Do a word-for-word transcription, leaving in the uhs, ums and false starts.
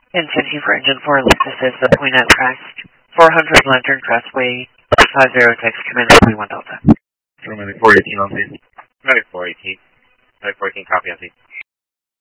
Intention for Engine four, this is the point at crest, four hundred Lantern Crestway, five zero six, command one Delta. Medic four eighteen on scene. Medic four eighteen. Medic four eighteen, copy on scene.